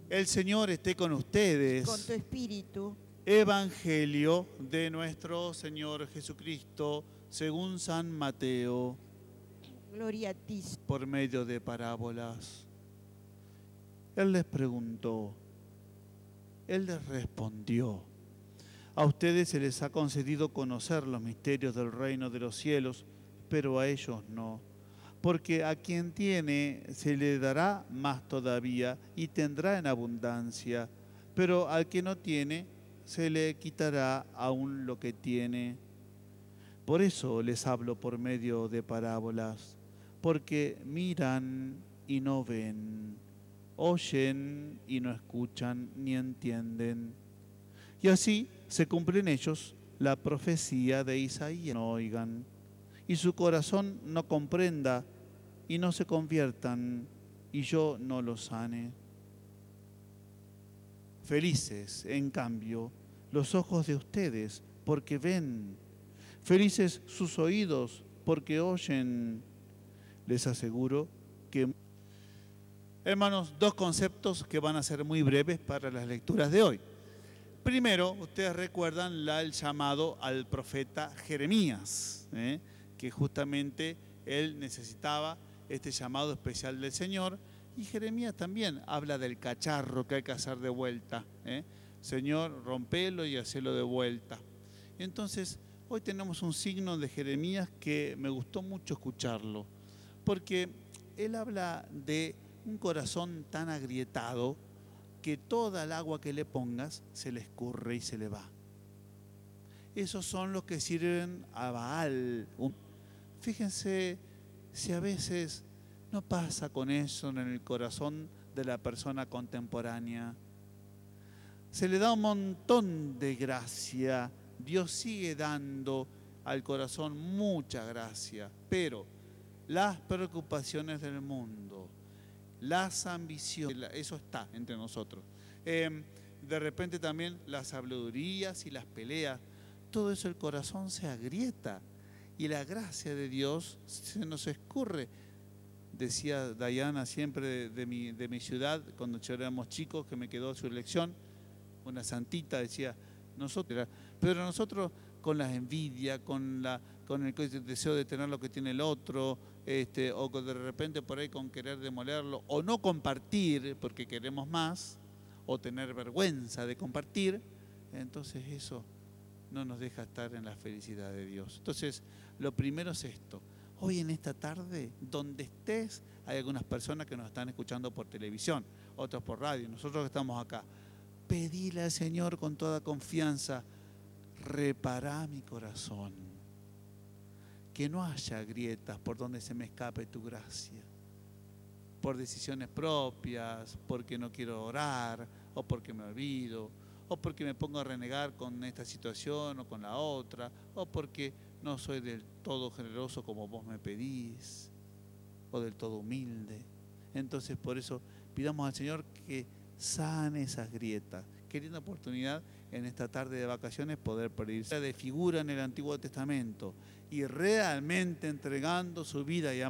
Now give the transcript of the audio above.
El Señor esté con con ustedes. tu espíritu. Evangelio de nuestro Señor Jesucristo según San Mateo, Gloria a ti. por medio de parábolas. Él les preguntó, Él les respondió: a ustedes se les ha concedido conocer los misterios del reino de los cielos, pero a ellos no. Porque a quien tiene se le dará más todavía y tendrá en abundancia, pero al que no tiene se le quitará aún lo que tiene. Por eso les hablo por medio de parábolas, porque miran y no ven, oyen y no escuchan ni entienden. Y así se cumple en ellos la profecía de Isaías: no oigan, y su corazón no comprenda, y no se conviertan, y yo no los sane. Felices, en cambio, los ojos de ustedes, porque ven. Felices sus oídos, porque oyen. Les aseguro que... Hermanos, dos conceptos que van a ser muy breves para las lecturas de hoy. Primero, ustedes recuerdan el llamado al profeta Jeremías, que justamente él necesitaba este llamado especial del Señor. Y Jeremías también habla del cacharro que hay que hacer de vuelta. Señor, rompelo y hacelo de vuelta. Entonces, hoy tenemos un signo de Jeremías que me gustó mucho escucharlo, porque él habla de un corazón tan agrietado que toda el agua que le pongas se le escurre y se le va. Esos son los que sirven a Baal. Fíjense si a veces no pasa con eso en el corazón de la persona contemporánea. Se le da un montón de gracia. Dios sigue dando al corazón mucha gracia, pero las preocupaciones del mundo, las ambiciones, eso está entre nosotros. De repente también las habladurías y las peleas, todo eso el corazón se agrieta y la gracia de Dios se nos escurre. Decía Dayana siempre de mi ciudad, cuando éramos chicos, que me quedó su lección, una santita decía, pero nosotros con la envidia, con el deseo de tener lo que tiene el otro, o de repente por ahí con querer demolerlo, o no compartir porque queremos más, o tener vergüenza de compartir, entonces eso no nos deja estar en la felicidad de Dios. Entonces, lo primero es esto. Hoy en esta tarde, donde estés, hay algunas personas que nos están escuchando por televisión, otros por radio, nosotros que estamos acá. Pedile al Señor con toda confianza: repará mi corazón, que no haya grietas por donde se me escape tu gracia, por decisiones propias, porque no quiero orar, o porque me olvido, o porque me pongo a renegar con esta situación o con la otra, o porque no soy del todo generoso como vos me pedís, o del todo humilde. Entonces, por eso pidamos al Señor que sane esas grietas. Qué linda oportunidad en esta tarde de vacaciones poder pedirse de figura en el Antiguo Testamento y realmente entregando su vida y amor